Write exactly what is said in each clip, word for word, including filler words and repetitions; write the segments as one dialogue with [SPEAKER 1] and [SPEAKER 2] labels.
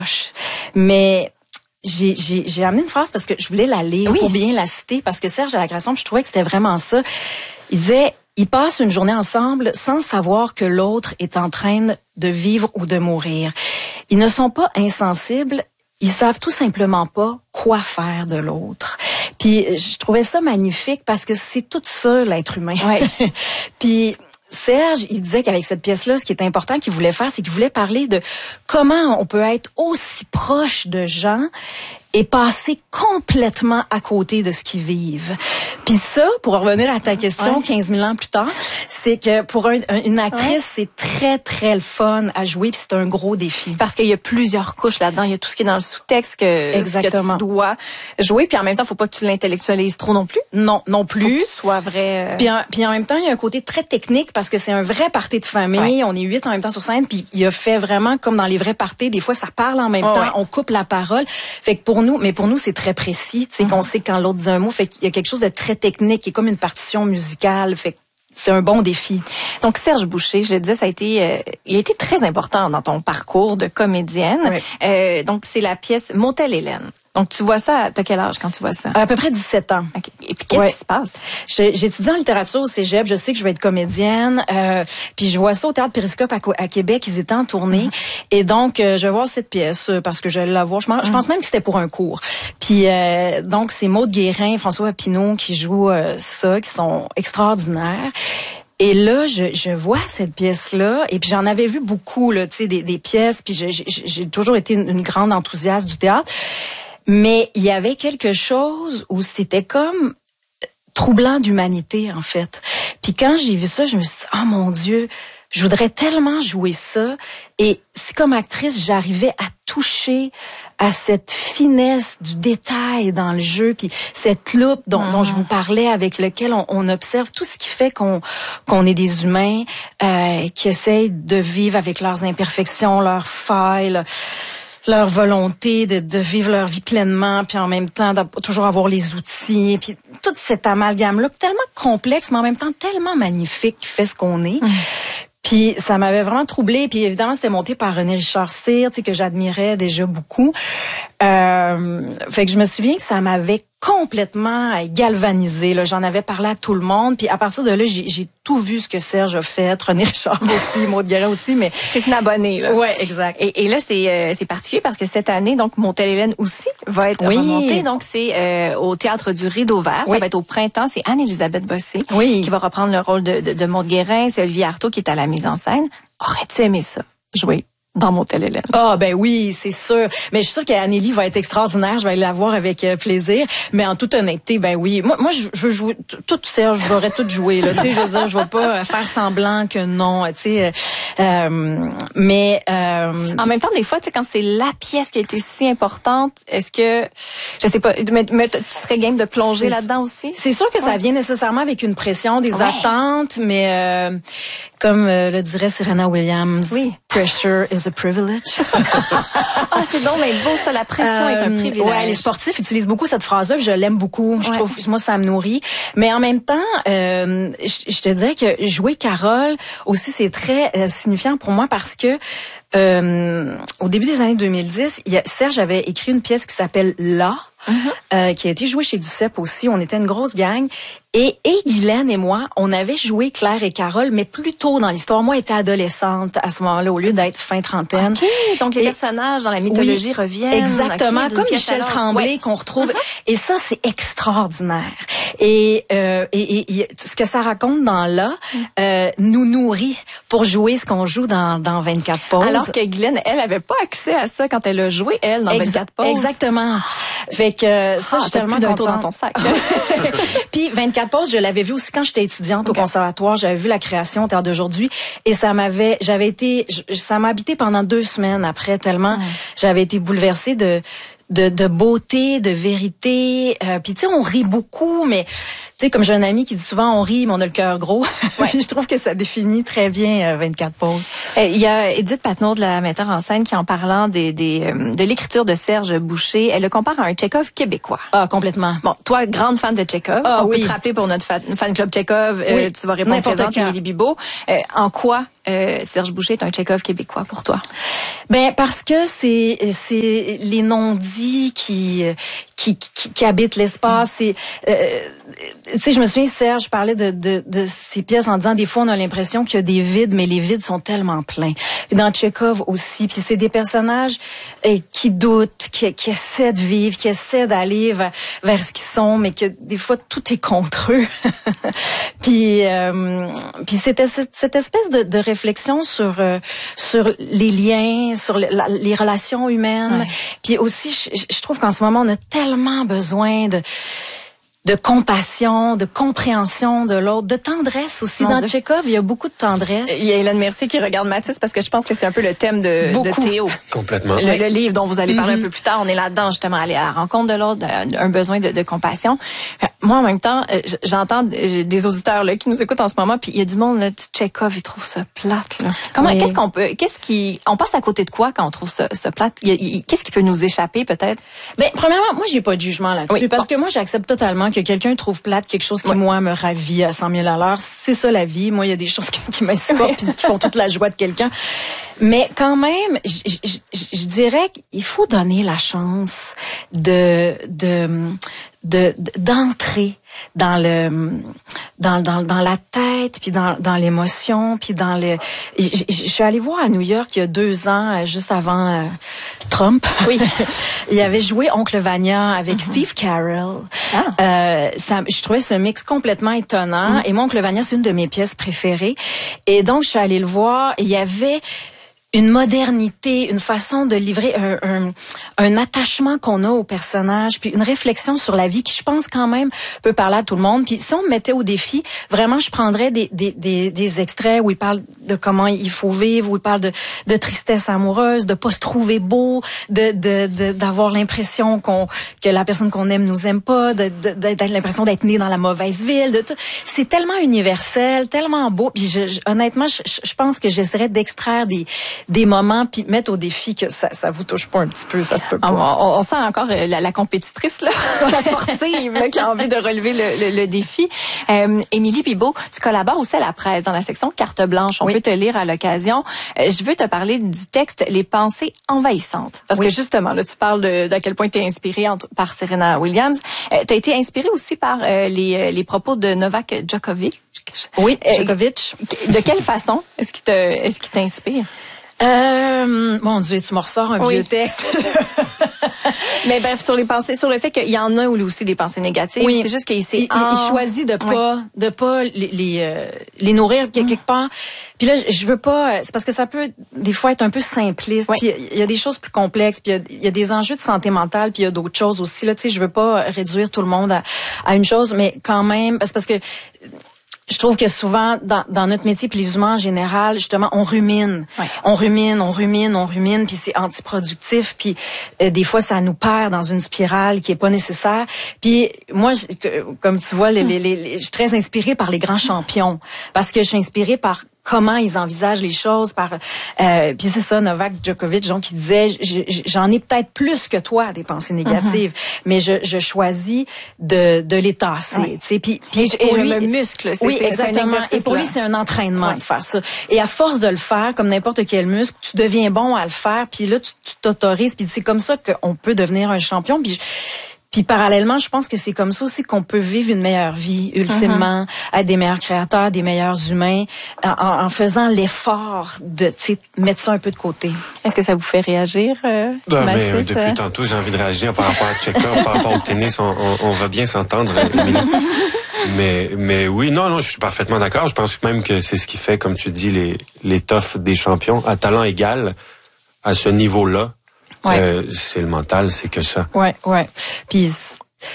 [SPEAKER 1] Mais j'ai, j'ai, j'ai amené une phrase parce que je voulais la lire
[SPEAKER 2] oui.
[SPEAKER 1] pour bien la citer, parce que Serge à la création, je trouvais que c'était vraiment ça. Il disait, ils passent une journée ensemble sans savoir que l'autre est en train de vivre ou de mourir. Ils ne sont pas insensibles, ils savent tout simplement pas quoi faire de l'autre. Puis je trouvais ça magnifique parce que c'est tout ça, l'être humain.
[SPEAKER 2] Ouais.
[SPEAKER 1] Puis Serge, il disait qu'avec cette pièce-là, ce qui est important qu'il voulait faire, c'est qu'il voulait parler de comment on peut être aussi proche de gens et passer complètement à côté de ce qu'ils vivent. Puis ça, pour revenir à ta question, ouais. quinze mille ans plus tard, c'est que pour un, une actrice, ouais. c'est très, très le fun à jouer, puis c'est un gros défi.
[SPEAKER 2] Parce qu'il y a plusieurs couches là-dedans. Il y a tout ce qui est dans le sous-texte que,
[SPEAKER 1] Exactement.
[SPEAKER 2] que tu dois jouer, puis en même temps, faut pas que tu l'intellectualises trop non plus.
[SPEAKER 1] Non, non plus.
[SPEAKER 2] Faut que tu sois vrai. Euh...
[SPEAKER 1] Puis, en, puis en même temps, il y a un côté très technique parce que c'est un vrai party de famille. Ouais. On est huit en même temps sur scène, puis il a fait vraiment comme dans les vrais parties. Des fois, ça parle en même oh, temps, ouais. on coupe la parole. Fait que pour nous, mais pour nous, c'est très précis. Tu sais, mm-hmm. qu'on sait quand l'autre dit un mot. Fait qu'il y a quelque chose de très technique, qui est comme une partition musicale. Fait que c'est un bon défi.
[SPEAKER 2] Donc Serge Boucher, je le disais, ça a été, euh, il a été très important dans ton parcours de comédienne. Oui. Euh, donc c'est la pièce Motel Hélène. Donc tu vois ça, t'as quel âge quand tu vois ça?
[SPEAKER 1] À peu près dix-sept ans.
[SPEAKER 2] Okay. Et puis qu'est-ce ouais. qui se passe?
[SPEAKER 1] J'ai, j'étudie en littérature au cégep, je sais que je vais être comédienne, euh, puis je vois ça au Théâtre Périscope à, à Québec, ils étaient en tournée, mm-hmm. et donc euh, je vais voir cette pièce parce que je vais la voir. Je, mm-hmm. je pense même que c'était pour un cours. Puis euh, donc c'est Maude Guérin, François Papineau qui jouent euh, ça, qui sont extraordinaires. Et là, je, je vois cette pièce-là, et puis j'en avais vu beaucoup, là, tu sais, des, des pièces, puis j'ai, j'ai, j'ai toujours été une, une grande enthousiaste du théâtre. Mais il y avait quelque chose où c'était comme troublant d'humanité, en fait. Puis quand j'ai vu ça, je me suis dit, oh mon Dieu, je voudrais tellement jouer ça. Et si comme actrice, j'arrivais à toucher à cette finesse du détail dans le jeu, puis cette loupe dont, mmh. dont je vous parlais, avec lequel on, on observe tout ce qui fait qu'on qu'on est des humains euh, qui essayent de vivre avec leurs imperfections, leurs failles, leur volonté de, de vivre leur vie pleinement, puis en même temps de toujours avoir les outils, puis toute cette amalgame-là, tellement complexe, mais en même temps tellement magnifique, qui fait ce qu'on est. Mmh. Puis ça m'avait vraiment troublée. Puis évidemment, c'était monté par René Richard Cyr, tu sais, que j'admirais déjà beaucoup. Euh, fait que je me souviens que ça m'avait complètement galvanisée. Là, j'en avais parlé à tout le monde. Puis à partir de là, j'ai, j'ai tout vu ce que Serge a fait, René Richard aussi, Maude Guérin aussi. Mais
[SPEAKER 2] c'est une abonnée, là.
[SPEAKER 1] Ouais, exact.
[SPEAKER 2] Et, et là, c'est euh, c'est particulier parce que cette année, donc Motel Hélène aussi va être
[SPEAKER 1] oui.
[SPEAKER 2] remontée. Donc c'est euh, au théâtre du Rideau Vert. Oui. Ça va être au printemps. C'est Anne-Élisabeth Bossé
[SPEAKER 1] oui.
[SPEAKER 2] qui va reprendre le rôle de de, de Maude Guérin. C'est Olivier Artaud qui est à la mise en scène. Aurais-tu aimé ça, jouer dans Motel Hélène?
[SPEAKER 1] Ah, ben oui, c'est sûr. Mais je suis sûre qu'Annélie va être extraordinaire. Je vais aller la voir avec euh, plaisir. Mais en toute honnêteté, ben oui. Moi, moi, je, je veux jouer tout Serge. Je voudrais tout jouer, là. Tu sais, je veux dire, je vais pas faire semblant que non, tu sais. Euh, mais, euh...
[SPEAKER 2] en même temps, des fois, tu sais, quand c'est la pièce qui a été si importante, est-ce que, je sais pas, mais, mais tu serais game de plonger c'est là-dedans aussi?
[SPEAKER 1] C'est sûr que ouais. ça vient nécessairement avec une pression, des ouais. attentes, mais, euh, comme euh, le dirait Serena Williams,
[SPEAKER 2] oui.
[SPEAKER 1] pressure is a privilege.
[SPEAKER 2] Ah, oh, c'est donc mais beau ça, la pression euh, est un privilège.
[SPEAKER 1] Ouais, les sportifs utilisent beaucoup cette phrase-là, je l'aime beaucoup. Je ouais. trouve, moi, ça me nourrit. Mais en même temps, euh, je, je te dirais que jouer Carole aussi, c'est très euh, signifiant pour moi parce que euh, au début des années deux mille dix, il y a, Serge avait écrit une pièce qui s'appelle Là, mm-hmm. euh, qui a été jouée chez Duceppe aussi. On était une grosse gang. Et, et Guylaine et moi, on avait joué Claire et Carole, mais plus tôt dans l'histoire. Moi, j'étais adolescente à ce moment-là, au lieu d'être fin trentaine.
[SPEAKER 2] OK, donc les et, personnages dans la mythologie oui, reviennent.
[SPEAKER 1] Exactement, okay, comme Michel Tremblay ouais. qu'on retrouve. Mm-hmm. Et ça, c'est extraordinaire. Et, euh, et, et, et ce que ça raconte dans Là euh, nous nourrit pour jouer ce qu'on joue dans, dans vingt-quatre pauses.
[SPEAKER 2] Alors que Guylaine, elle, avait pas accès à ça quand elle a joué, elle, dans Exa- vingt-quatre pauses.
[SPEAKER 1] Exactement. Fait que ça,
[SPEAKER 2] ah,
[SPEAKER 1] je suis tellement
[SPEAKER 2] contente.
[SPEAKER 1] D'un
[SPEAKER 2] dans ton sac.
[SPEAKER 1] Puis vingt-quatre pauses, je l'avais vu aussi quand j'étais étudiante okay. au conservatoire. J'avais vu la création au Théâtre d'aujourd'hui et ça m'avait, j'avais été, je, ça m'a habité pendant deux semaines après tellement mm. j'avais été bouleversée de de, de beauté, de vérité. Euh, puis tu sais, on rit beaucoup, mais sais, comme j'ai un ami qui dit souvent, on rit, mais on a le cœur gros.
[SPEAKER 2] Ouais.
[SPEAKER 1] Je trouve que ça définit très bien euh, vingt-quatre pauses.
[SPEAKER 2] Il euh, y a Édith Patnaud, de la metteur en scène, qui en parlant des, des, euh, de l'écriture de Serge Boucher, elle le compare à un Tchekhov québécois.
[SPEAKER 1] Ah, complètement.
[SPEAKER 2] Bon, toi, grande fan de Tchekhov.
[SPEAKER 1] Ah,
[SPEAKER 2] on
[SPEAKER 1] oui.
[SPEAKER 2] peut te rappeler pour notre fan, fan club Tchekhov. Euh,
[SPEAKER 1] Oui.
[SPEAKER 2] Tu vas répondre
[SPEAKER 1] N'importe
[SPEAKER 2] présente,
[SPEAKER 1] quand.
[SPEAKER 2] Émilie Bibeau. Euh, en quoi euh, Serge Boucher est un Tchekhov québécois pour toi?
[SPEAKER 1] Ben parce que c'est c'est les non-dits qui qui qui, qui habitent l'espace. C'est euh, tu sais, je me souviens, Serge parlait de de de ces pièces en disant des fois on a l'impression qu'il y a des vides, mais les vides sont tellement pleins. Et dans Tchekhov aussi, puis c'est des personnages euh, qui doutent, qui qui essaient de vivre, qui essaient d'aller vers, vers ce qu'ils sont, mais que des fois tout est contre eux. puis euh, puis c'était cette, cette espèce de, de réflexion sur euh, sur les liens, sur le, la, les relations humaines.
[SPEAKER 2] Ouais.
[SPEAKER 1] Puis aussi, je, je trouve qu'en ce moment, on a tellement besoin de de compassion, de compréhension de l'autre, de tendresse aussi.
[SPEAKER 2] Mon
[SPEAKER 1] Dans
[SPEAKER 2] Dieu.
[SPEAKER 1] Tchekhov, il y a beaucoup de tendresse.
[SPEAKER 2] Il y a Hélène Mercier qui regarde Mathis parce que je pense que c'est un peu le thème de,
[SPEAKER 1] Beaucoup.
[SPEAKER 2] de Théo.
[SPEAKER 3] Complètement.
[SPEAKER 2] Le, le livre dont vous allez parler
[SPEAKER 1] Mm-hmm.
[SPEAKER 2] un peu plus tard, on est là-dedans justement, aller à la rencontre de l'autre, un besoin de, de compassion. Moi, en même temps, j'entends des auditeurs là qui nous écoutent en ce moment, puis il y a du monde là, du Tchekhov, ils trouvent ça plate. Là. Comment,
[SPEAKER 1] Oui.
[SPEAKER 2] qu'est-ce qu'on peut, qu'est-ce qui, on passe à côté de quoi quand on trouve ça, ça plate Il y a- il- Qu'est-ce qui peut nous échapper peut-être?
[SPEAKER 1] Ben, premièrement, moi, j'ai pas de jugement là-dessus,
[SPEAKER 2] Oui,
[SPEAKER 1] parce
[SPEAKER 2] bon.
[SPEAKER 1] que moi, j'accepte totalement que quelqu'un trouve plate quelque chose qui,
[SPEAKER 2] Ouais.
[SPEAKER 1] moi, me ravit à cent mille à l'heure. C'est ça, la vie. Moi, il y a des choses qui, qui m'insupportent puis qui font toute la joie de quelqu'un. Mais quand même, je je- je- je dirais qu'il faut donner la chance de de de de- d'entrer dans le dans dans dans la tête puis dans dans l'émotion puis dans le je, je- je suis allée voir à New York il y a deux ans euh, juste avant euh, Trump.
[SPEAKER 2] Oui.
[SPEAKER 1] Il avait joué Oncle Vanya avec mm-hmm. Steve Carell.
[SPEAKER 2] Ah.
[SPEAKER 1] Euh, ça, je trouvais ce mix complètement étonnant. Mm-hmm. Et mon Oncle Vanya, c'est une de mes pièces préférées. Et donc, je suis allée le voir. Et il y avait une modernité, une façon de livrer un, un, un attachement qu'on a au personnage, puis une réflexion sur la vie qui, je pense, quand même, peut parler à tout le monde. Puis si on me mettait au défi, vraiment, je prendrais des, des, des, des extraits où il parle de comment il faut vivre, où il parle de, de tristesse amoureuse, de pas se trouver beau, de, de, de d'avoir l'impression qu'on que la personne qu'on aime nous aime pas, de, de, d'être l'impression d'être né dans la mauvaise ville. De tout. C'est tellement universel, tellement beau. Puis je, je, honnêtement, je, je pense que j'essaierais d'extraire des des moments puis mettre au défi que ça ça vous touche pas un petit peu, ça se peut pas.
[SPEAKER 2] On, on sent encore euh, la, la compétitrice là, la sportive là, qui a envie de relever le, le, le défi. Euh, Émilie Bibeau, tu collabores aussi à la presse dans la section carte blanche. On
[SPEAKER 1] Oui.
[SPEAKER 2] peut te lire à l'occasion. Euh, je veux te parler du texte Les pensées envahissantes, parce
[SPEAKER 1] Oui.
[SPEAKER 2] que justement là, tu parles de d'à quel point tu es inspirée entre, par Serena Williams. Euh, tu as été inspirée aussi par euh, les les propos de Novak Djokovic.
[SPEAKER 1] Oui,
[SPEAKER 2] Euh,
[SPEAKER 1] Djokovic.
[SPEAKER 2] De quelle façon est-ce qu'il te est-ce qu'il t'inspire?
[SPEAKER 1] Euh, mon Dieu, tu me ressors un
[SPEAKER 2] Oui.
[SPEAKER 1] vieux texte.
[SPEAKER 2] Mais bref, sur les pensées, sur le fait qu'il y en a aussi des pensées négatives,
[SPEAKER 1] Oui.
[SPEAKER 2] c'est juste qu'il s'est
[SPEAKER 1] il, il, il choisit de pas de pas les les, euh, les nourrir quelque part. Puis là, je, je veux pas. C'est parce que ça peut des fois être un peu simpliste.
[SPEAKER 2] Oui.
[SPEAKER 1] Puis il y a des choses plus complexes. Puis il y a, il y a des enjeux de santé mentale. Puis il y a d'autres choses aussi. Là, tu sais, je veux pas réduire tout le monde à, à une chose, mais quand même, c'est parce que je trouve que souvent, dans, dans notre métier, puis les humains en général, justement, on rumine.
[SPEAKER 2] Ouais.
[SPEAKER 1] On rumine, on rumine, on rumine, puis c'est antiproductif. Puis euh, des fois, ça nous perd dans une spirale qui est pas nécessaire. Puis moi, je, que- comme tu vois, les, les, les, les- je suis très inspirée par les grands champions. Parce que je suis inspirée par comment ils envisagent les choses, par euh, puis c'est ça, Novak Djokovic, donc qui disait j- j- j'en ai peut-être plus que toi des pensées négatives, mm-hmm. mais je, je choisis de de les tasser,
[SPEAKER 2] Ouais.
[SPEAKER 1] tu sais, puis puis
[SPEAKER 2] Et je, et
[SPEAKER 1] pour
[SPEAKER 2] je
[SPEAKER 1] lui-
[SPEAKER 2] me muscle, c'est
[SPEAKER 1] oui,
[SPEAKER 2] c'est-
[SPEAKER 1] exactement.
[SPEAKER 2] c'est un exercice,
[SPEAKER 1] Et pour lui,
[SPEAKER 2] là.
[SPEAKER 1] c'est un entraînement
[SPEAKER 2] Ouais.
[SPEAKER 1] de faire ça. Et à force de le faire, comme n'importe quel muscle, tu deviens bon à le faire. Puis là, tu tu t'autorises. Puis c'est comme ça qu'on peut devenir un champion. Puis je- Puis parallèlement, je pense que c'est comme ça aussi qu'on peut vivre une meilleure vie, ultimement, mm-hmm. être des meilleurs créateurs, des meilleurs humains, en, en faisant l'effort de, tu sais, mettre ça un peu de côté.
[SPEAKER 2] Est-ce que ça vous fait réagir, euh,
[SPEAKER 3] Ben, mais,
[SPEAKER 2] Mathis,
[SPEAKER 3] euh, depuis
[SPEAKER 2] euh?
[SPEAKER 3] tantôt, j'ai envie de réagir par rapport à Tchekhov, par rapport au tennis. On, on, on va bien s'entendre, Émilie. Mais, mais oui, non, non, je suis parfaitement d'accord. Je pense même que c'est ce qui fait, comme tu dis, les, les toughs des champions à talent égal à ce niveau-là.
[SPEAKER 1] Ouais.
[SPEAKER 3] Euh, c'est le mental, c'est que ça.
[SPEAKER 1] Ouais, ouais. Puis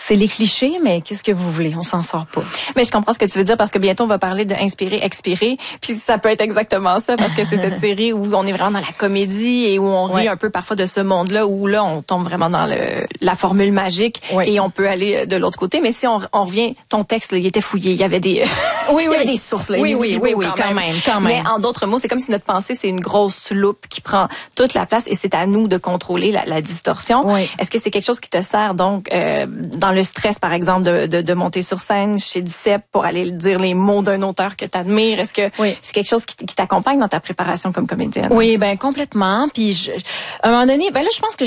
[SPEAKER 1] C'est les clichés, mais qu'est-ce que vous voulez? On s'en sort pas.
[SPEAKER 2] Mais je comprends ce que tu veux dire parce que bientôt on va parler de inspirer, expirer. Puis ça peut être exactement ça parce que c'est cette série où on est vraiment dans la comédie et où on rit ouais. un peu parfois de ce monde-là où là on tombe vraiment dans le, la formule magique ouais. et on peut aller de l'autre côté. Mais si on, on revient, ton texte, là, il était fouillé. Il y avait des, oui, il y avait des sources. Là,
[SPEAKER 1] oui, oui, oui, oui, quand, quand même. même, quand même.
[SPEAKER 2] Mais en d'autres mots, c'est comme si notre pensée, c'est une grosse loupe qui prend toute la place et c'est à nous de contrôler la, la distorsion. Oui. Est-ce que c'est quelque chose qui te sert donc euh, dans le stress, par exemple, de, de, de monter sur scène chez Duceppe pour aller dire les mots d'un auteur que tu admires? Est-ce que oui. c'est quelque chose qui, qui t'accompagne dans ta préparation comme comédienne?
[SPEAKER 1] Oui, ben complètement. Puis je, à un moment donné, ben là, je pense que